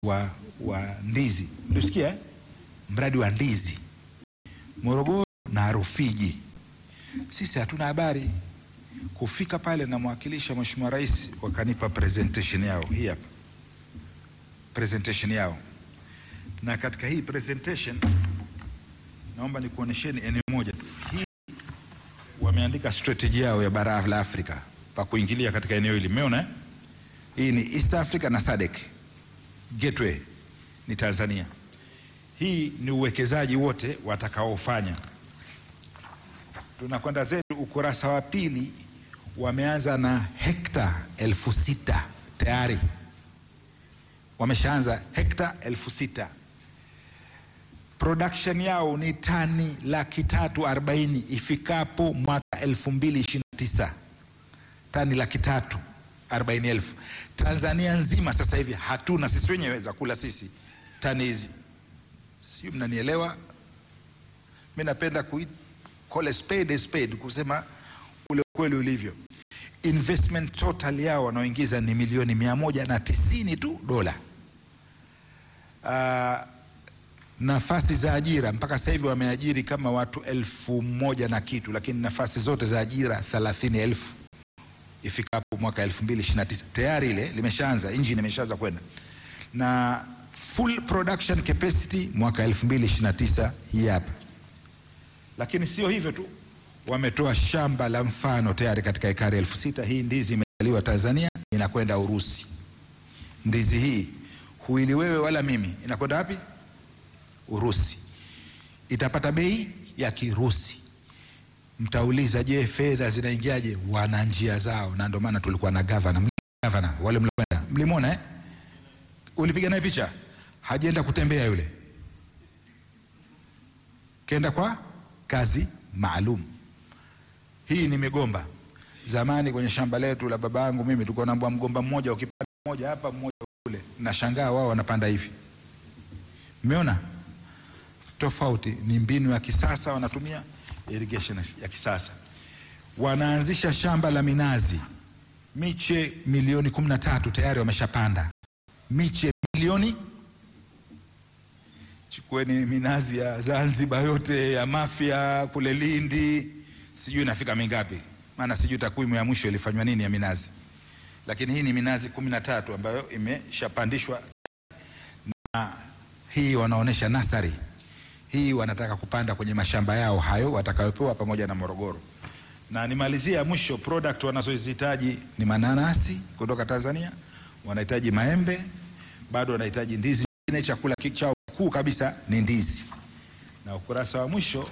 wa ndizi. Unasikia mradi wa ndizi Morogoro na Rufiji. Sisi hatuna habari. Kufika pale na mwakilisha Mheshimiwa Rais, wakanipa presentation yao. Hii hapa presentation yao, na katika hii presentation naomba nikuonesheni eneo moja tu. Hii wameandika strategy yao ya bara la Afrika pa kuingilia katika eneo hili. Umeona? Hii ni East Africa na SADC. Gateway ni Tanzania. Hii ni uwekezaji wote watakaofanya. Tunakwenda zetu ukurasa wa pili, wameanza na hekta 6,000 tayari. Wameshaanza hekta 6,000. Production yao ni tani 340,000 ifikapo mwaka 2029. Tani 340,000. Tanzania nzima sasa hivi hatuna sisi wenyewe za kula sisi tani hizi. Sio, mnanielewa? Mimi napenda call a spade kusema ule kweli ulivyo. Investment total yao wanaoingiza ni milioni 190 tu dola. Nafasi za ajira mpaka sasa hivi wameajiri kama watu 1,000 na kitu, lakini nafasi zote za ajira 30,000 ifikapo mwaka 2029. Tayari ile limeshaanza, engine imeshaanza kwenda, na full production capacity mwaka 2029 hii hapa. Lakini sio hivyo tu, wametoa shamba la mfano tayari katika ekari 6,000. Hii ndizi imezaliwa Tanzania, inakwenda Urusi. Ndizi hii huili wewe wala mimi, inakwenda wapi? Urusi. Itapata bei ya Kirusi. Mtauliza, je, fedha zinaingiaje? Wana njia zao, na ndio maana tulikuwa na governor wale mlikwenda, mlimwona ulipiga naye picha, hajaenda kutembea yule, kenda kwa kazi maalum. Hii ni migomba. Zamani kwenye shamba letu la babangu mimi tulikuwa na mgomba mmoja, ukipanda mmoja hapa mmoja kule, nashangaa wao wanapanda hivi. Umeona tofauti? Ni mbinu ya kisasa wanatumia, irrigation ya kisasa. Wanaanzisha shamba la minazi, miche milioni 13 tayari wameshapanda. Miche milioni, chukueni minazi ya Zanzibar yote, ya Mafia kule Lindi, sijui inafika mingapi, maana sijui takwimu ya mwisho ilifanywa nini ya minazi, lakini hii ni minazi 13 ambayo imeshapandishwa. Na hii wanaonesha nasari. Hii wanataka kupanda kwenye mashamba yao hayo watakayopewa pamoja na Morogoro. Na nimalizia mwisho, product wanazozihitaji ni mananasi kutoka Tanzania, wanahitaji maembe, bado wanahitaji ndizi. Chakula chao kuu kabisa ni ndizi. Na ukurasa wa mwisho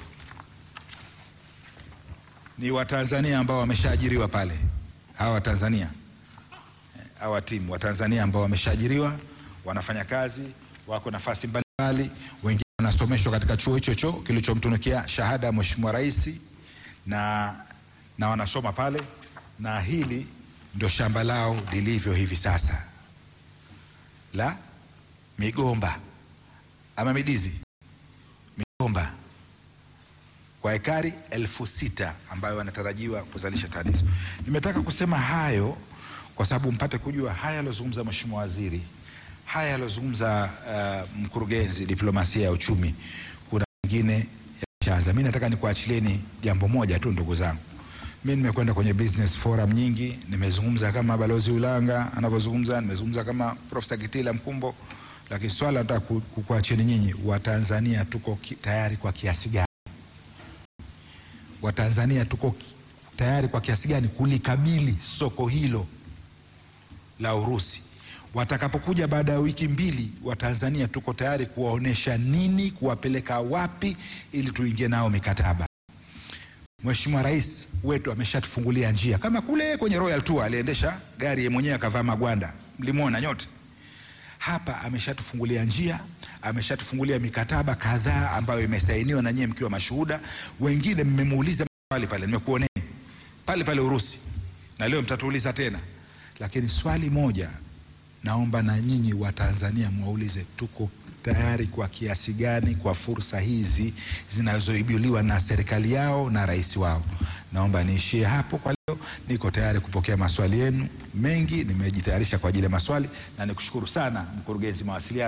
ni Watanzania ambao wameshaajiriwa pale. Hawa Watanzania, hawa timu Watanzania ambao wameshaajiriwa, wanafanya kazi, wako nafasi mbalimbali, wengine wanasomeshwa katika chuo hicho kilichomtunukia shahada ya Mheshimiwa Rais, na wanasoma pale. Na hili ndio shamba lao lilivyo hivi sasa la migomba ama midizi. Migomba kwa ekari 6,000 ambayo wanatarajiwa kuzalisha tani hizo. Nimetaka kusema hayo kwa sababu mpate kujua haya alozungumza Mheshimiwa Waziri, haya alozungumza mkurugenzi diplomasia ya uchumi, kuna wengine yashaanza. Mimi nataka nikuachilieni jambo moja tu, ndugu zangu. Mimi nimekwenda kwenye business forum nyingi, nimezungumza kama Balozi Ulanga anavyozungumza, nimezungumza kama Profesa Kitila Mkumbo, lakini swala nataka kukuacheni nyinyi, Watanzania tuko tayari kwa kiasi gani? Watanzania tuko tayari kwa kiasi gani kulikabili soko hilo la Urusi? Watakapokuja baada ya wiki 2, Watanzania tuko tayari kuwaonesha nini, kuwapeleka wapi ili tuingie nao mikataba. Mheshimiwa Rais wetu ameshatufungulia njia, kama kule kwenye Royal Tour aliendesha gari yeye mwenyewe akavaa magwanda, mlimwona nyote. Hapa ameshatufungulia njia, ameshatufungulia mikataba kadhaa ambayo imesainiwa na nyie mkiwa mashuhuda. Wengine mmemuuliza pale, nimekuoneni pale Urusi, na leo mtatuuliza tena. Lakini swali moja naomba na nyinyi Watanzania mwaulize, tuko tayari kwa kiasi gani kwa fursa hizi zinazoibuliwa na serikali yao na rais wao? Naomba niishie hapo kwa leo. Niko tayari kupokea maswali yenu mengi, nimejitayarisha kwa ajili ya maswali, na nikushukuru sana mkurugenzi mawasiliano.